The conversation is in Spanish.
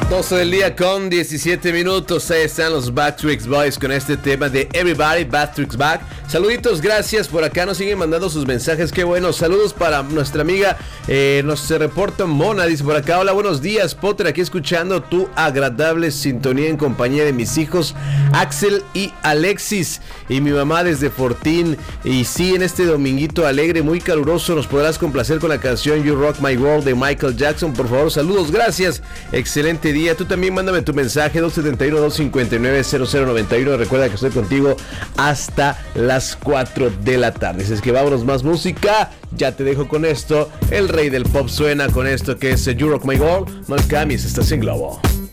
12 del día con 17 minutos. Ahí están los Backstreet Boys con este tema de Everybody Backstreet's Back. Saluditos, gracias. Por acá nos siguen mandando sus mensajes. Qué bueno. Saludos para nuestra amiga. Nos se reporta Mona. Dice por acá: hola, buenos días, Potter. Aquí escuchando tu agradable sintonía en compañía de mis hijos Axel y Alexis y mi mamá desde Fortín. Y sí, en este dominguito alegre, muy caluroso, nos podrás complacer con la canción You Rock My World de Michael Jackson. Por favor, saludos, gracias. Excelente día. Tú también mándame tu mensaje 271-259-0091. Recuerda que estoy contigo hasta las 4 de la tarde. Si es que vámonos, más música. Ya te dejo con esto. El rey del pop suena con esto que es You Rock My World. No cambies, estás en Globo.